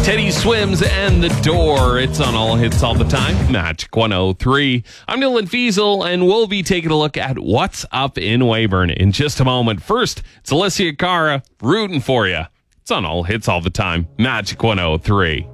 Teddy Swims and The Door. It's on All Hits All the Time. Magic 103. I'm Dylan Fiesel, and we'll be taking a look at what's up in Weyburn in just a moment. First, it's Alessia Cara rooting for you. It's on All Hits All the Time. Magic 103.